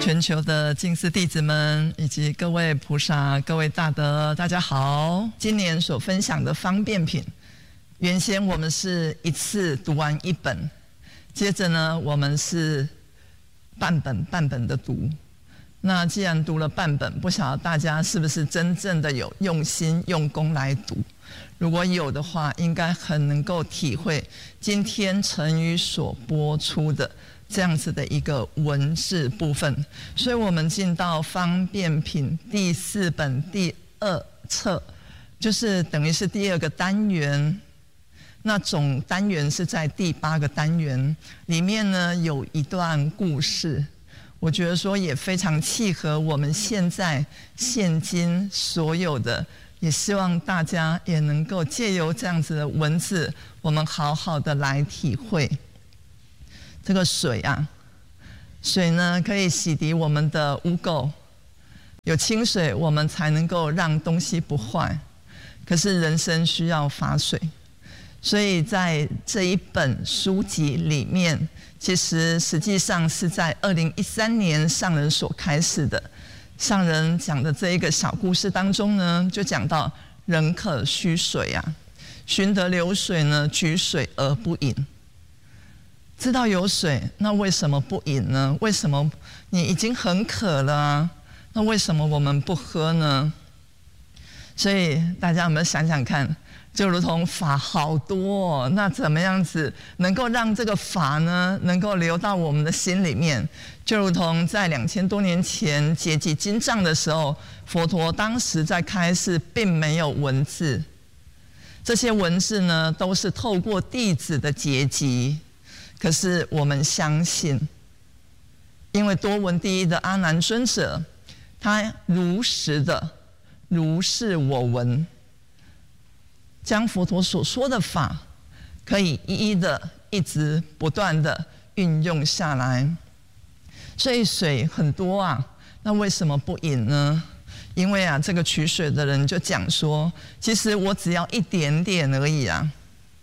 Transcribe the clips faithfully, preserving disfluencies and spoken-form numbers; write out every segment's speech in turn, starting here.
全球的净思弟子们，以及各位菩萨、各位大德，大家好。今年所分享的方便品，原先我们是一次读完一本，接着呢，我们是半本半本的读。那既然读了半本，不晓得大家是不是真正的有用心用功来读？如果有的话，应该很能够体会今天成语所播出的这样子的一个文字部分。所以我们进到方便品第四本第二册，就是等于是第二个单元。那总单元是在第八个单元里面呢，有一段故事，我觉得说也非常契合我们现在现今所有的，也希望大家也能够借由这样子的文字，我们好好的来体会。这个水啊，水呢可以洗涤我们的污垢，有清水我们才能够让东西不坏。可是人生需要法水，所以在这一本书籍里面，其实实际上是在二零一三年上人所开始的。上人讲的这一个小故事当中呢，就讲到人可须水啊，寻得流水呢，举水而不饮。知道有水，那为什么不饮呢？为什么你已经很渴了啊？那为什么我们不喝呢？所以大家有没有想想看，就如同法好多哦，那怎么样子能够让这个法呢，能够流到我们的心里面？就如同在两千多年前结集经藏的时候，佛陀当时在开示，并没有文字，这些文字呢，都是透过弟子的结集。可是我们相信，因为多闻第一的阿难尊者，他如实的如是我闻，将佛陀所说的法，可以一一的一直不断的运用下来。所以水很多啊，那为什么不饮呢？因为啊，这个取水的人就讲说，其实我只要一点点而已啊。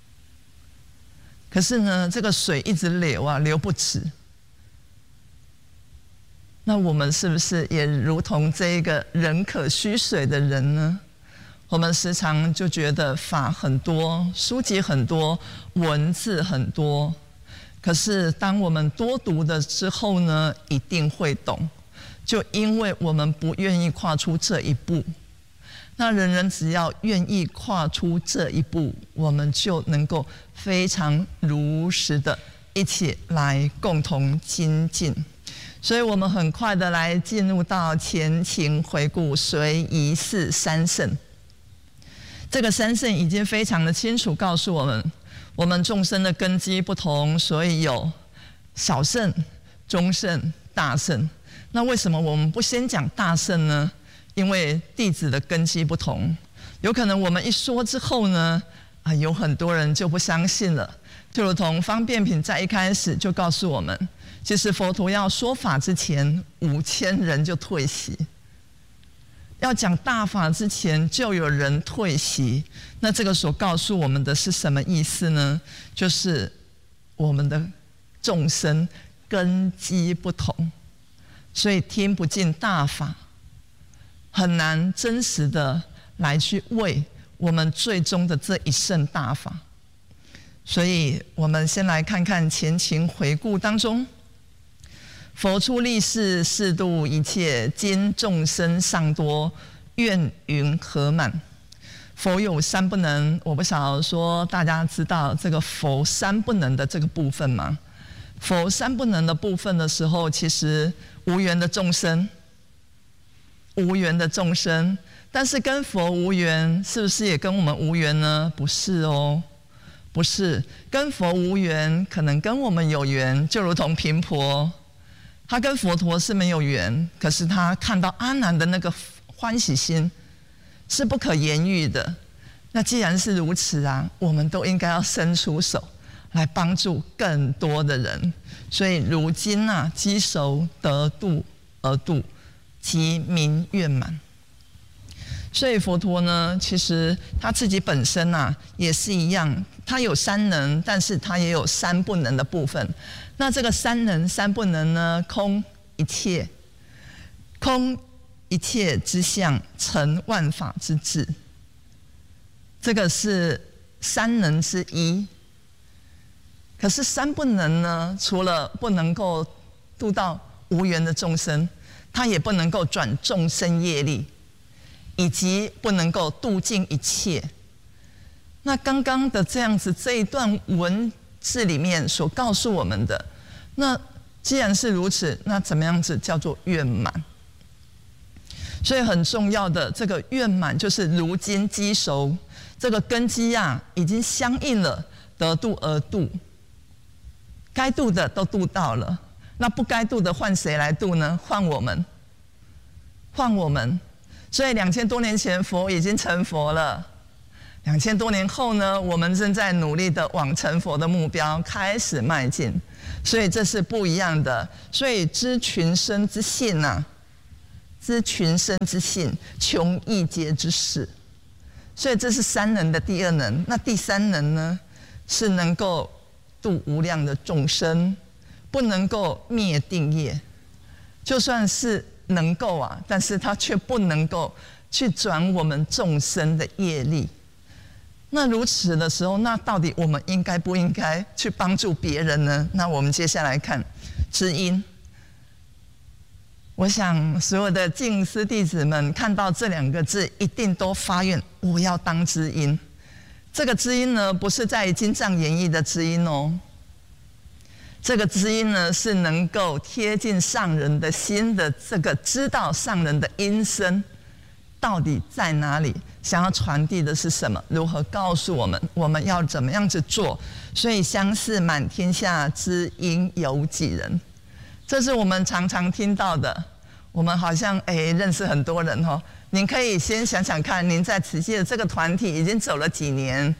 可是呢，这个水一直流啊，流不止。那我们是不是也如同这一个人可须水的人呢？我们时常就觉得法很多，书籍很多，文字很多。可是当我们多读了之后呢，一定会懂。就因为我们不愿意跨出这一步。那人人只要愿意跨出这一步，我们就能够非常如实的一起来共同精进。所以我们很快的来进入到前情回顾随宜寺三圣。这个三圣已经非常的清楚告诉我们，我们众生的根基不同，所以有小圣、中圣、大圣。那为什么我们不先讲大圣呢？因为弟子的根基不同，有可能我们一说之后呢，啊，有很多人就不相信了。就如同方便品在一开始就告诉我们，其实佛陀要说法之前，五千人就退席；要讲大法之前，就有人退席。那这个所告诉我们的是什么意思呢？就是我们的众生根基不同，所以听不进大法。很难真实的来去为我们最终的这一圣大法。所以我们先来看看前情回顾当中，佛出利世，示度一切，今众生尚多，愿云何满？佛有三不能，我不晓得说大家知道这个佛三不能的这个部分吗？佛三不能的部分的时候，其实无缘的众生。无缘的众生，但是跟佛无缘，是不是也跟我们无缘呢？不是哦，不是。跟佛无缘，可能跟我们有缘，就如同频婆，他跟佛陀是没有缘，可是他看到阿难的那个欢喜心，是不可言喻的。那既然是如此啊，我们都应该要伸出手来帮助更多的人。所以如今啊，积熟得度而度，即名愿满。所以佛陀呢，其实他自己本身啊也是一样，他有三能，但是他也有三不能的部分。那这个三能三不能呢，空一切空一切之相，成万法之智。这个是三能之一。可是三不能呢？除了不能够度到无缘的众生，它也不能够转众生业力，以及不能够度尽一切。那刚刚的这样子这一段文字里面所告诉我们的，那既然是如此，那怎么样子叫做圆满？所以很重要的这个圆满，就是如今基熟，这个根基啊，已经相应了，得度而度，该度的都度到了，那不该度的换谁来度呢？换我们，换我们。所以两千多年前佛已经成佛了，两千多年后呢，我们正在努力的往成佛的目标开始迈进，所以这是不一样的。所以知群生之性啊，知群生之性，穷义劫之事。所以这是三能的第二能。那第三能呢，是能够度无量的众生，不能够灭定业。就算是能够啊，但是它却不能够去转我们众生的业力。那如此的时候，那到底我们应该不应该去帮助别人呢？那我们接下来看知音。我想所有的净思弟子们看到这两个字，一定都发愿我要当知音。这个知音呢，不是在经藏演义的知音哦。这个知音呢，是能够贴近上人的心的，这个知道上人的音声到底在哪里，想要传递的是什么，如何告诉我们我们要怎么样子做。所以相似满天下知音有几人，这是我们常常听到的。我们好像哎认识很多人哦，您可以先想想看，您在慈济的这个团体已经走了几年？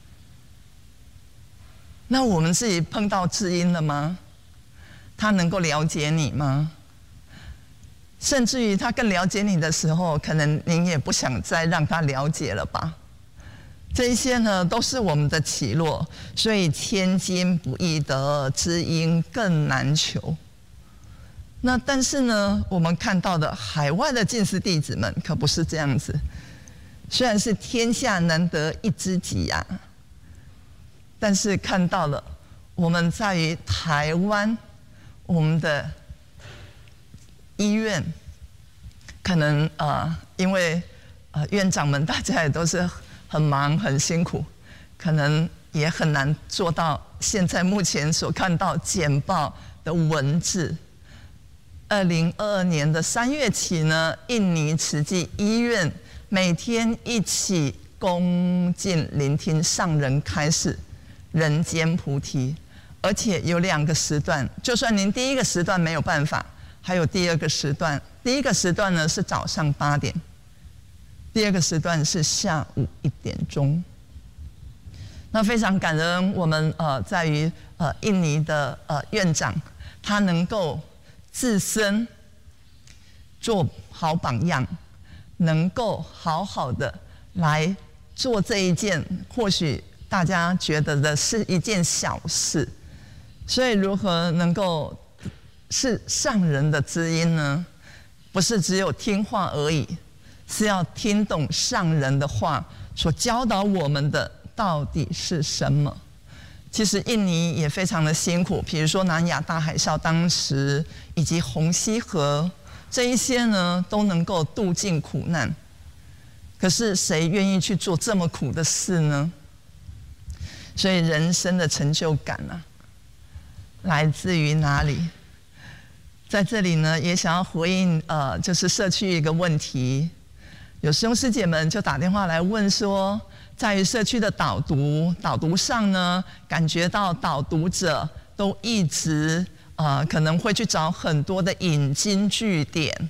那我们自己碰到知音了吗？他能够了解你吗？甚至于他更了解你的时候，可能您也不想再让他了解了吧？这一些呢，都是我们的起落。所以千金不易得，知音更难求。那但是呢，我们看到的海外的净思弟子们可不是这样子。虽然是天下难得一知己啊，但是看到了我们在于台湾，我们的医院可能呃，因为呃院长们大家也都是很忙很辛苦，可能也很难做到现在目前所看到简报的文字。二零二二年的三月起呢，印尼慈济医院每天一起恭敬聆听上人开示人间菩提，而且有两个时段，就算您第一个时段没有办法，还有第二个时段。第一个时段呢是早上八点，第二个时段是下午一点钟。那非常感恩我们呃在于呃印尼的呃院长，他能够自身做好榜样，能够好好的来做这一件或许大家觉得的是一件小事。所以如何能够是上人的知音呢？不是只有听话而已，是要听懂上人的话所教导我们的到底是什么。其实印尼也非常的辛苦，比如说南亚大海啸当时，以及红溪河这一些呢，都能够度尽苦难。可是谁愿意去做这么苦的事呢？所以人生的成就感啊，来自于哪里？在这里呢，也想要回应呃，就是社区一个问题，有师兄师姐们就打电话来问说，在于社区的导读导读上呢，感觉到导读者都一直呃可能会去找很多的引经据典，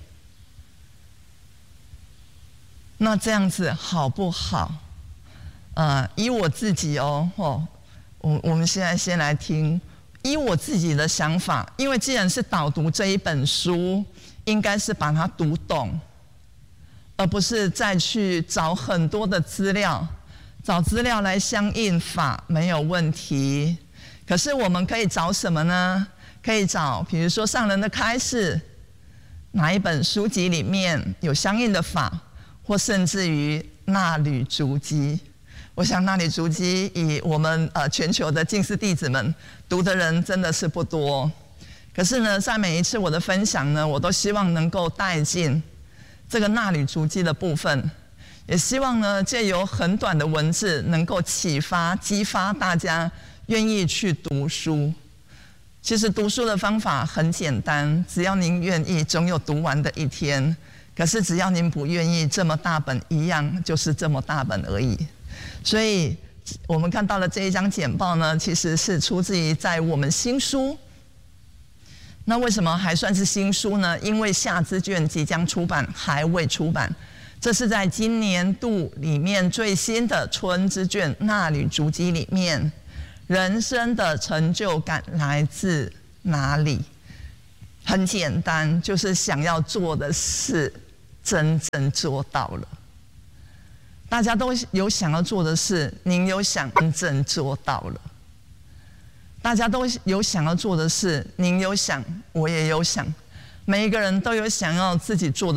那这样子好不好？呃，以我自己哦，哦，我我们现在先来听。以我自己的想法，因为既然是导读这一本书，应该是把它读懂，而不是再去找很多的资料。找资料来相应法没有问题，可是我们可以找什么呢？可以找比如说上人的开示， 哪一本书籍里面有相应的法，或甚至于那履足迹。我想那履足迹以我们呃全球的净思弟子们读的人真的是不多。可是呢，在每一次我的分享呢，我都希望能够带进这个那履足迹的部分，也希望呢借由很短的文字，能够启发、激发大家愿意去读书。其实读书的方法很简单，只要您愿意，总有读完的一天。可是只要您不愿意，这么大本一样就是这么大本而已。所以我们看到的这一张简报呢，其实是出自于在我们新书。那为什么还算是新书呢？因为下支卷即将出版，还未出版。这是在今年度里面最新的春之卷《那履足迹》里面。人生的成就感来自哪里？很简单，就是想要做的事真正做到了。大家都有想要做的事，您有想真正做到了。大家都有想要做的事，您有想，我也有想，每一个人都有想要自己做的